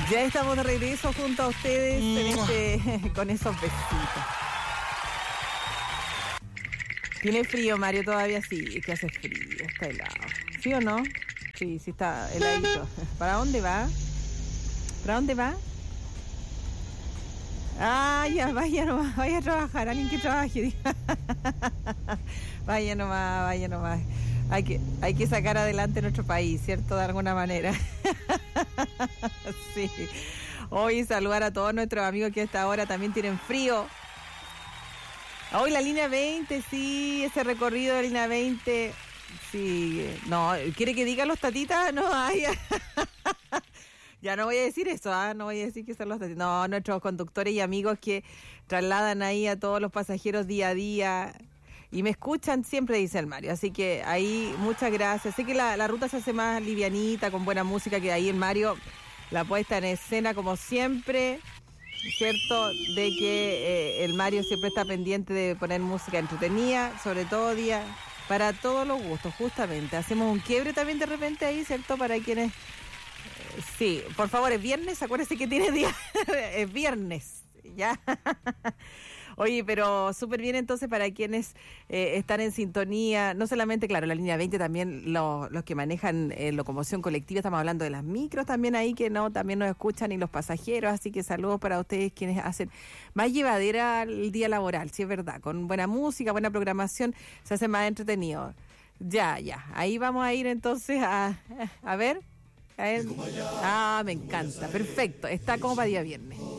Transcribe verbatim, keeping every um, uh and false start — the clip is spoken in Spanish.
Ya estamos de regreso junto a ustedes en este, con esos besitos. ¿Tiene frío, Mario? Todavía sí, que hace frío, está helado. ¿Sí o no? Sí, sí está heladito. ¿Para dónde va? ¿Para dónde va? Ah, ya, vaya nomás, vaya a trabajar, alguien que trabaje. Vaya nomás, vaya nomás. Hay que, hay que sacar adelante nuestro país, ¿cierto? De alguna manera. Sí. Hoy saludar a todos nuestros amigos que a esta hora también tienen frío. Hoy la línea veinte, sí, ese recorrido de la línea veinte. Sí, no, ¿quiere que diga los tatitas? No, ay, ya no voy a decir eso, ¿ah? No voy a decir que son los tatitas. No, nuestros conductores y amigos que trasladan ahí a todos los pasajeros día a día. Y me escuchan siempre, dice el Mario. Así que ahí, muchas gracias. Sé que la, la ruta se hace más livianita, con buena música, que ahí el Mario, la puesta en escena como siempre, ¿cierto? De que eh, el Mario siempre está pendiente de poner música entretenida, sobre todo día, para todos los gustos, justamente. Hacemos un quiebre también de repente ahí, ¿cierto? Para quienes... Eh, sí, por favor, es viernes, acuérdense que tiene día... es viernes, ¿ya? Oye, pero súper bien entonces para quienes eh, están en sintonía, no solamente, claro, la línea veinte, también los, los que manejan eh, locomoción colectiva, estamos hablando de las micros también ahí que no, también nos escuchan, y los pasajeros, así que saludos para ustedes quienes hacen más llevadera el día laboral, sí es verdad, con buena música, buena programación, se hace más entretenido. Ya, ya, ahí vamos a ir entonces a, a ver, a ver. Ah, me encanta, perfecto, está como para día viernes.